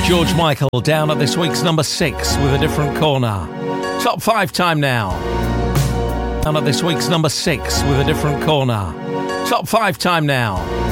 George Michael down at this week's number 6 with a different corner. Top 5 time now. Down at this week's number 6 with a different corner. Top 5 time now.